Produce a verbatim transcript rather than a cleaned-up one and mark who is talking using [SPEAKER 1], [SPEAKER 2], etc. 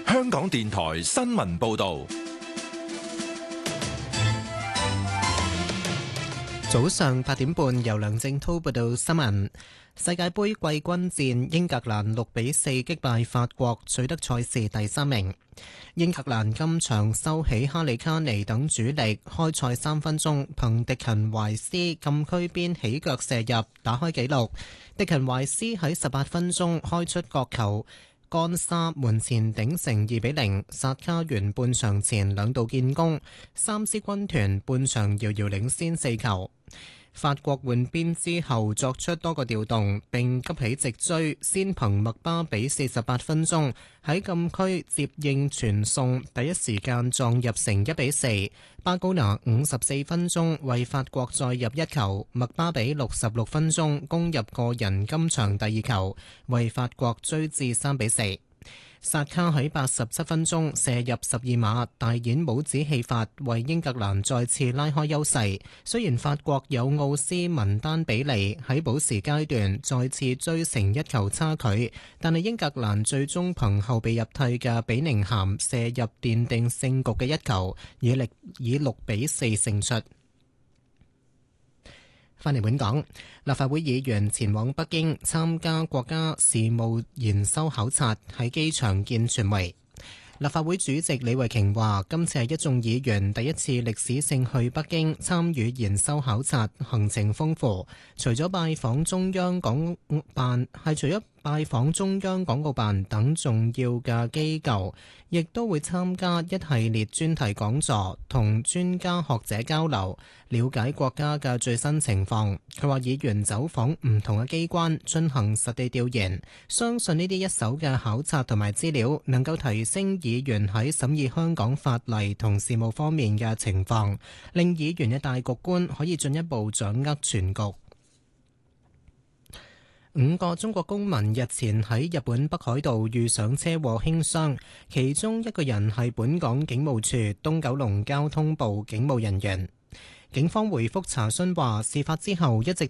[SPEAKER 1] 香港電台新聞報道。
[SPEAKER 2] 早上八點半，由梁正滔報道新聞。世界盃季軍戰，英格蘭六比四擊敗法國，取得賽事第三名。英格蘭今場收起哈利卡尼等主力，開賽三分鐘，憑迪勤懷斯禁區邊起腳射入，打開紀錄。迪勤懷斯喺十八分鐘開出角球，干沙門前頂成二比零。薩卡完半場前兩度建功，三獅軍團半場遙遙領先四球。法國換邊之後作出多個調動，並急起直追，先憑麥巴比四十八分鐘喺禁區接應傳送，第一時間撞入成一比四。巴高拿五十四分鐘為法國再入一球，麥巴比六十六分鐘攻入個人今場第二球，為法國追至三比四。薩卡喺八十七分鐘射入十二碼，大演帽子戲法，為英格蘭再次拉開優勢。雖然法國有奧斯文丹比利喺補時階段再次追成一球差距，但係英格蘭最終憑後備入替嘅比寧咸射入奠定勝局嘅一球，以力以六比四勝出。返嚟本港，立法會議員前往北京參加國家事務研修考察，喺機場見傳媒。立法會主席李慧瓊話：今次係一眾議員第一次歷史性去北京參與研修考察，行程豐富。除咗拜訪中央港澳辦，係除咗拜訪中央港澳辦等重要嘅機構，亦都會參加一系列專題講座，同專家學者交流，了解國家嘅最新情況。佢話議員走訪唔同嘅機關，進行實地調研，相信呢啲一手嘅考察同埋資料，能夠提升議員喺審議香港法例同事務方面嘅情況，令議員嘅大局觀可以進一步掌握全局。五個中國公民日前喺日本北海道遇上車禍輕傷，其中一個人係本港警務處東九龍交通部警務人員。警方回覆查詢話，事發之後一直